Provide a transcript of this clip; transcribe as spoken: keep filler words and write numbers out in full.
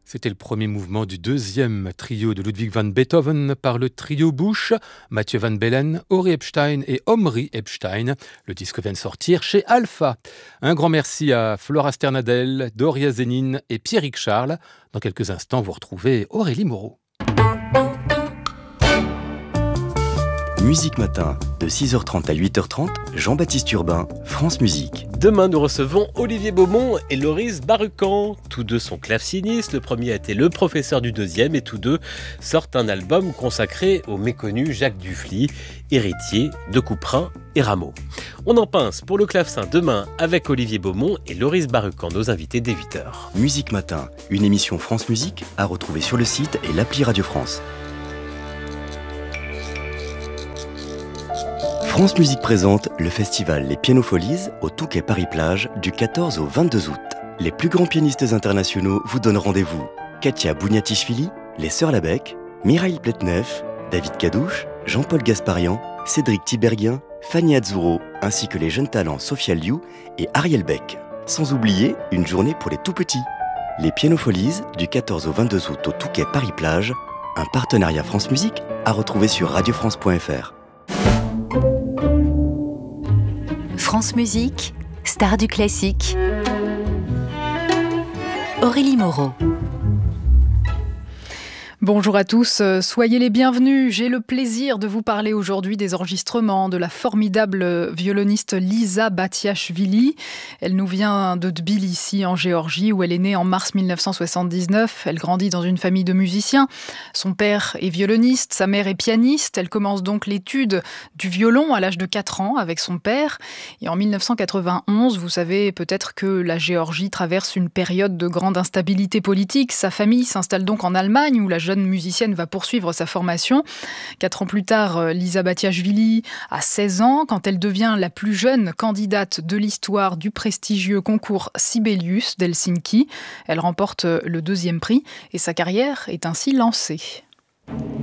C'était le premier mouvement du deuxième trio de Ludwig van Beethoven par le trio Busch, Mathieu van Bellen, Ori Epstein et Omri Epstein. Le disque vient de sortir chez Alpha. Un grand merci à Flora Sternadel, Doria Zénine et Pierrick Charles. Dans quelques instants, vous retrouvez Aurélie Moreau. Musique Matin, de six heures trente à huit heures trente, Jean-Baptiste Urbain, France Musique. Demain, nous recevons Olivier Beaumont et Loris Barucan. Tous deux sont clavecinistes. Le premier a été le professeur du deuxième et tous deux sortent un album consacré au méconnu Jacques Dufly, héritier de Couperin et Rameau. On en pince pour le clavecin demain avec Olivier Beaumont et Loris Barucan, nos invités dès huit heures. Musique Matin, une émission France Musique à retrouver sur le site et l'appli Radio France. France Musique présente le festival Les Pianofolies au Touquet Paris-Plage du quatorze au vingt-deux août. Les plus grands pianistes internationaux vous donnent rendez-vous. Katia Bouniatichvili, les Sœurs Labec, Mikhail Pletnev, David Kadouche, Jean-Paul Gasparian, Cédric Tiberghien, Fanny Azzurro, ainsi que les jeunes talents Sophia Liu et Ariel Beck. Sans oublier une journée pour les tout-petits. Les Pianofolies du quatorze au vingt-deux août au Touquet Paris-Plage, un partenariat France Musique à retrouver sur radio france point f r. France Musique, star du classique. Aurélie Moreau. Bonjour à tous, soyez les bienvenus. J'ai le plaisir de vous parler aujourd'hui des enregistrements de la formidable violoniste Liza Batiachvili. Elle nous vient de Tbilissi en Géorgie où elle est née en mars mille neuf cent soixante-dix-neuf. Elle grandit dans une famille de musiciens. Son père est violoniste, sa mère est pianiste. Elle commence donc l'étude du violon à l'âge de quatre ans avec son père. Et en mille neuf cent quatre-vingt-onze, vous savez peut-être que la Géorgie traverse une période de grande instabilité politique. Sa famille s'installe donc en Allemagne où la jeune musicienne va poursuivre sa formation. Quatre ans plus tard, Liza Batiachvili a seize ans quand elle devient la plus jeune candidate de l'histoire du prestigieux concours Sibelius d'Helsinki. Elle remporte le deuxième prix et sa carrière est ainsi lancée.